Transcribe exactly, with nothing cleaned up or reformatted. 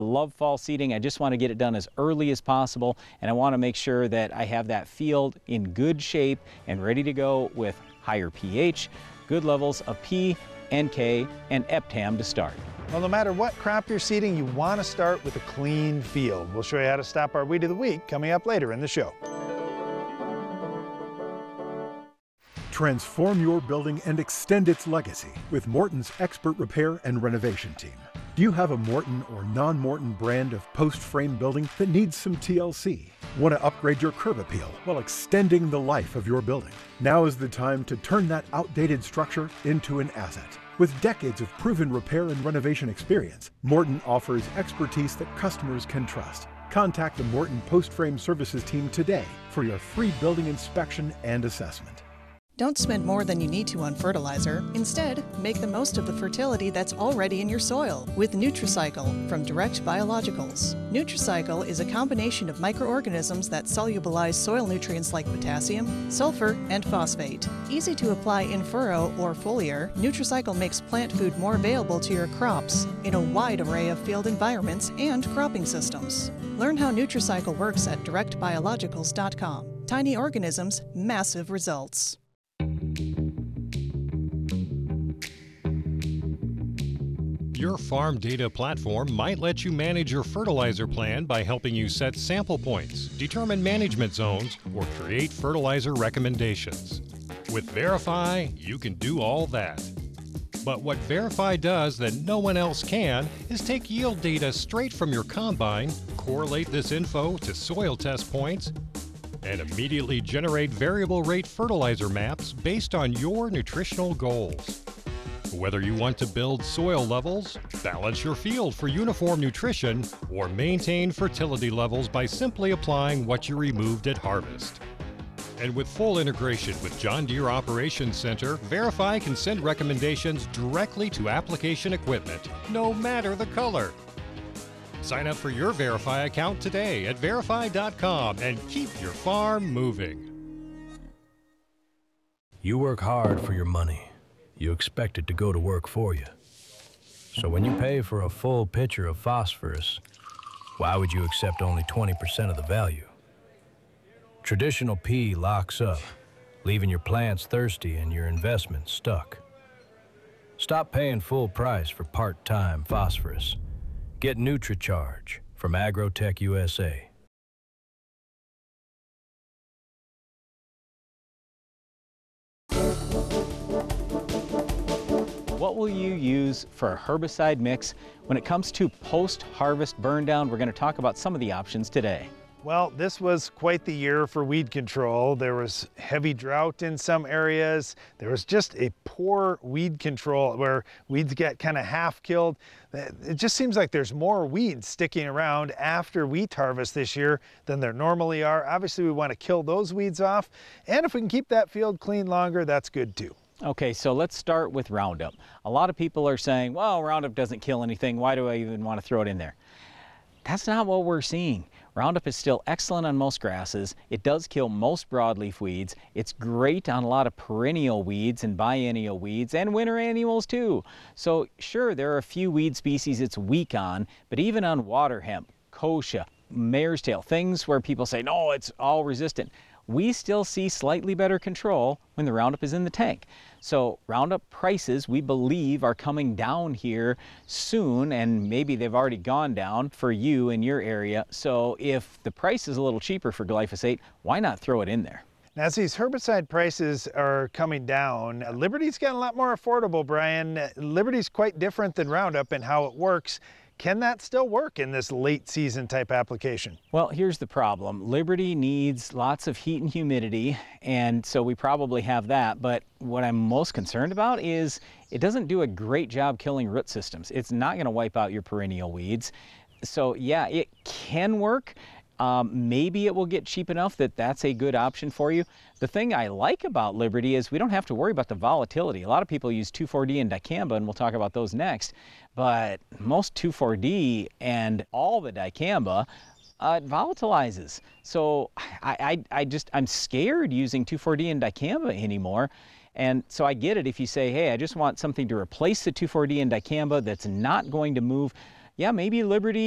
Love fall seeding. I just want to get it done as early as possible, and I want to make sure that I have that field in good shape and ready to go with higher pH, good levels of P, N K, and E P T A M to start. Well, no matter what crop you're seeding, you want to start with a clean field. We'll show you how to stop our weed of the week coming up later in the show. Transform your building and extend its legacy with Morton's expert repair and renovation team. Do you have a Morton or non-Morton brand of post-frame building that needs some T L C? Want to upgrade your curb appeal while extending the life of your building? Now is the time to turn that outdated structure into an asset. With decades of proven repair and renovation experience, Morton offers expertise that customers can trust. Contact the Morton Post-Frame Services team today for your free building inspection and assessment. Don't spend more than you need to on fertilizer. Instead, make the most of the fertility that's already in your soil with Nutricycle from Direct Biologicals. Nutricycle is a combination of microorganisms that solubilize soil nutrients like potassium, sulfur, and phosphate. Easy to apply in furrow or foliar, Nutricycle makes plant food more available to your crops in a wide array of field environments and cropping systems. Learn how Nutricycle works at direct biologicals dot com. Tiny organisms, massive results. Your farm data platform might let you manage your fertilizer plan by helping you set sample points, determine management zones, or create fertilizer recommendations. With Verify, you can do all that. But what Verify does that no one else can is take yield data straight from your combine, correlate this info to soil test points, and immediately generate variable rate fertilizer maps based on your nutritional goals. Whether you want to build soil levels, balance your field for uniform nutrition, or maintain fertility levels by simply applying what you removed at harvest. And with full integration with John Deere Operations Center, Verify can send recommendations directly to application equipment, no matter the color. Sign up for your Verify account today at verify dot com and keep your farm moving. You work hard for your money. You expect it to go to work for you. So when you pay for a full pitcher of phosphorus, why would you accept only twenty percent of the value? Traditional P locks up, leaving your plants thirsty and your investment stuck. Stop paying full price for part-time phosphorus. Get NutriCharge from Agrotech U S A. What will you use for a herbicide mix when it comes to post-harvest burn down? We're going to talk about some of the options today. Well, this was quite the year for weed control. There was heavy drought in some areas. There was just a poor weed control where weeds get kind of half killed. It just seems like there's more weeds sticking around after wheat harvest this year than there normally are. Obviously, we want to kill those weeds off. And if we can keep that field clean longer, that's good too. Okay, so let's start with Roundup. A lot of people are saying, well, Roundup doesn't kill anything. Why do I even want to throw it in there? That's not what we're seeing. Roundup is still excellent on most grasses. It does kill most broadleaf weeds. It's great on a lot of perennial weeds and biennial weeds and winter annuals too. So sure, there are a few weed species it's weak on, but even on water hemp, kochia, mare's tail, things where people say, no, it's all resistant, we still see slightly better control when the Roundup is in the tank. So Roundup prices, we believe, are coming down here soon, and maybe they've already gone down for you in your area. So if the price is a little cheaper for glyphosate, why not throw it in there? Now, as these herbicide prices are coming down, Liberty's gotten a lot more affordable, Brian. Liberty's quite different than Roundup in how it works. Can that still work in this late season type application? Well, here's the problem. Liberty needs lots of heat and humidity, and so we probably have that. But what I'm most concerned about is it doesn't do a great job killing root systems. It's not going to wipe out your perennial weeds. So yeah, it can work. Um, maybe it will get cheap enough that that's a good option for you. The thing I like about Liberty is we don't have to worry about the volatility. A lot of people use two four D and dicamba, and we'll talk about those next. But most two four D and all the dicamba, uh, it volatilizes. So I, I, I just, I'm scared using two four D and dicamba anymore. And so I get it if you say, hey, I just want something to replace the two four D and dicamba that's not going to move. Yeah, maybe Liberty